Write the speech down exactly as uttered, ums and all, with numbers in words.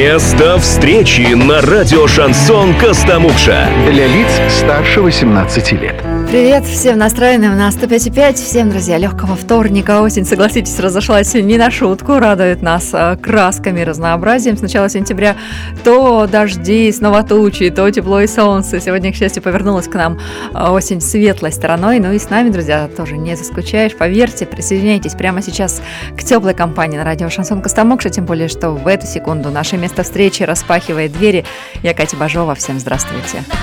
Место встречи на радио «Шансон Костомукша». Для лиц старше восемнадцати лет. Привет всем настроенным на сто пять и пять. Всем, друзья, легкого вторника. Осень, согласитесь, разошлась не на шутку. Радует нас красками, разнообразием. С начала сентября то дожди, снова тучи, то тепло и солнце. Сегодня, к счастью, повернулась к нам осень светлой стороной. Ну и с нами, друзья, тоже не заскучаешь. Поверьте, присоединяйтесь прямо сейчас к теплой компании на радио «Шансон Костомукша». Тем более, что в эту секунду наше место встречи распахивает двери. Я Катя Бажова. Всем здравствуйте.